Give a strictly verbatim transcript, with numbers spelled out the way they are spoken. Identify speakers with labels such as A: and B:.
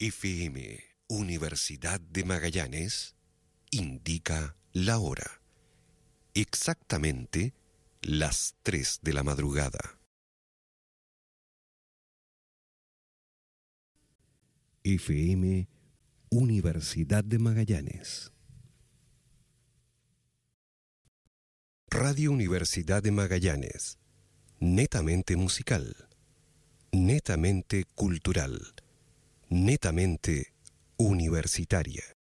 A: F M Universidad de Magallanes indica la hora. Exactamente las tres de la madrugada. F M Universidad de Magallanes. Radio Universidad de Magallanes. Netamente musical. Netamente cultural. Netamente universitaria.